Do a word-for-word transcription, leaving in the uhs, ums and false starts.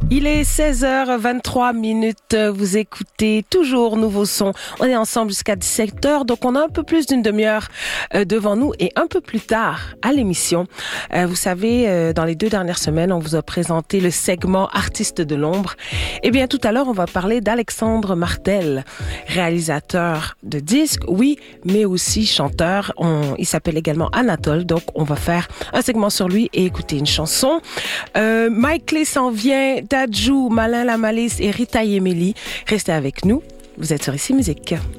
Il est seize heures vingt-trois minutes. Vous écoutez toujours Nouveau Son. On est ensemble jusqu'à dix-sept heures, donc on a un peu plus d'une demi-heure euh, devant nous et un peu plus tard à l'émission. Euh, vous savez, euh, dans les deux dernières semaines, on vous a présenté le segment Artistes de l'ombre. Eh bien, tout à l'heure, on va parler d'Alexandre Martel, réalisateur de disques, oui, mais aussi chanteur. On, il s'appelle également Anatole, donc on va faire un segment sur lui et écouter une chanson. Euh, Mike Clé s'en vient, Dadju, Malin la Malice et Rita Yemeli. Restez avec nous, vous êtes sur Ici Musique.